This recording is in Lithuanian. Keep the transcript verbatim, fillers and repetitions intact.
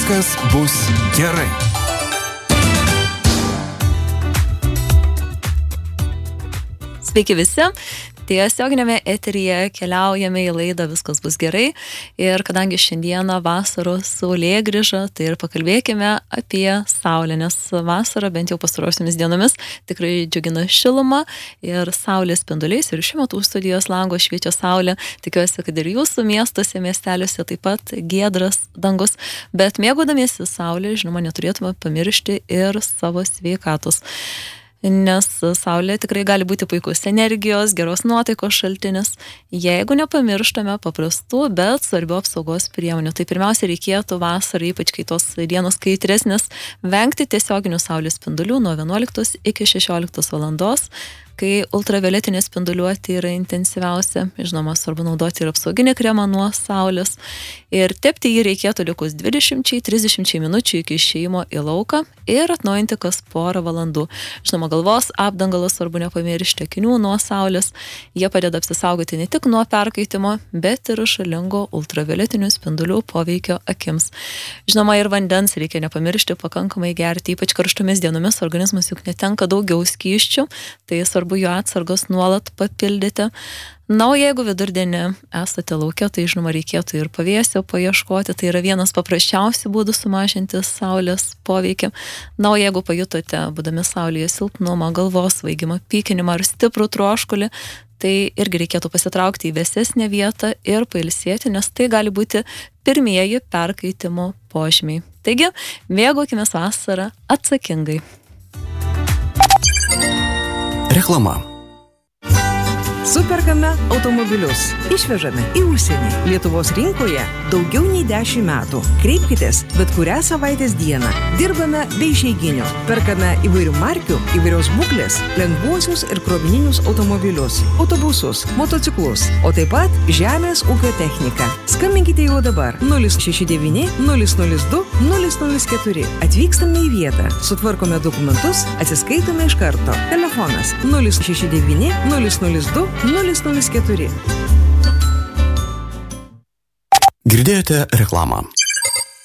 Viskas bus gerai. Sveiki visi. Tiesioginėme eteryje keliaujame į laidą Viskas bus gerai ir kadangi šiandieną vasaros saulėgrįža, tai ir pakalbėkime apie saulę, nes vasara bent jau pastarosiomis dienomis tikrai džiugina šilumą ir saulės spinduliais ir šiuo metu studijos lango šviečia saulė. Tikiuosi, kad ir jūsų miestuose, miesteliuose taip pat giedras dangus, bet mėgaudamiesi saulė, žinoma, neturėtume pamiršti ir savo sveikatos. Nes saulė tikrai gali būti puikus energijos, geros nuotaikos šaltinis, jeigu nepamirštame paprastų, bet svarbių apsaugos priemonių. Tai pirmiausia reikėtų vasarą, ypač kai tos dienos kaitresnės, vengti tiesioginių saulės spindulių nuo vienuoliktos iki šešioliktos valandos, kai ultravioletinė spinduliuotė yra intensyviausia. Žinoma, svarbu naudoti ir apsauginį kremą nuo saulės. Ir tepti jį reikėtų likus dvidešimt trisdešimt minučių iki išėjimo į lauką ir atnaujinti kas porą valandų. Žinoma, galvos apdangalas svarbu nepamiršti, akinių nuo saulės. Jie padeda apsisaugoti ne tik nuo perkaitimo, bet ir žalingo ultravioletinių spindulių poveikio akims. Žinoma, ir vandens reikia nepamiršti pakankamai gerti, ypač karštomis dienomis organizmas juk netenka daugiau skysčių, tai svarbu jų atsargos nuolat papildyti. Na, o jeigu vidurdienį esate lauke, tai žinoma reikėtų ir pavėsio paieškoti, tai yra vienas paprasčiausių būdų sumažinti saulės poveikį. Na, o jeigu pajutote, būdami saulėje, silpnumą, galvos svaigimą, pykinimą ar stiprų troškulį, tai irgi reikėtų pasitraukti į vėsesnę vietą ir pailsėti, nes tai gali būti pirmieji perkaitimo požymiai. Taigi, mėgaukimės vasarą atsakingai. Reklama. Superkame automobilius. Išvežame į užsienį. Lietuvos rinkoje daugiau nei dešimt metų. Kreipkitės bet kurią savaitės dieną. Dirbame be išeiginių. Perkame įvairių markių, įvairios būklės, lengvuosius ir krovininius automobilius, autobusus, motociklus, o taip pat žemės ūkio techniką. Skambinkite jau dabar nulis šeši devyni nulis nulis du nulis nulis keturi. Atvykstame į vietą, sutvarkome dokumentus, atsiskaitome iš karto. Telefonas nulis šeši devyni nulis nulis du nulis nulis keturi. Girdėjote reklamą.